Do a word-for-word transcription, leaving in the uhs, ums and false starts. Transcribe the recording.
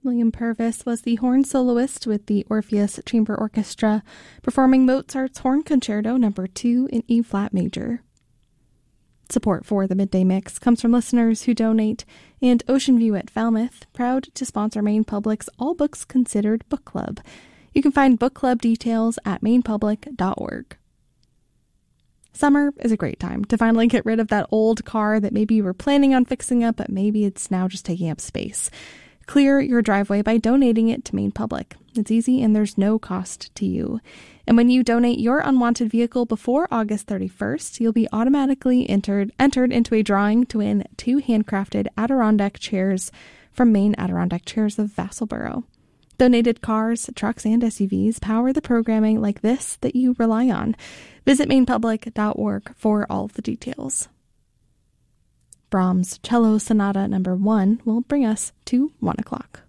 William Purvis was the horn soloist with the Orpheus Chamber Orchestra, performing Mozart's Horn Concerto number two in E-flat major. Support for the Midday Mix comes from listeners who donate, and Ocean View at Falmouth, proud to sponsor Maine Public's All Books Considered Book Club. You can find book club details at maine public dot org. Summer is a great time to finally get rid of that old car that maybe you were planning on fixing up, but maybe it's now just taking up space. Clear your driveway by donating it to Maine Public. It's easy and there's no cost to you. And when you donate your unwanted vehicle before August thirty-first, you'll be automatically entered entered into a drawing to win two handcrafted Adirondack chairs from Maine Adirondack Chairs of Vassalboro. Donated cars, trucks, and S U Vs power the programming like this that you rely on. Visit maine public dot org for all of the details. Brahms' Cello Sonata number one will bring us to one o'clock.